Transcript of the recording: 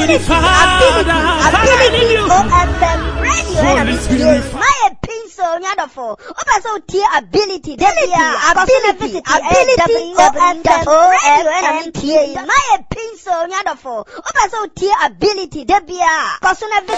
ability OFM radio my pencil nyadofo obaso tie ability ability OFM radio my pencil nyadofo obaso tie ability debia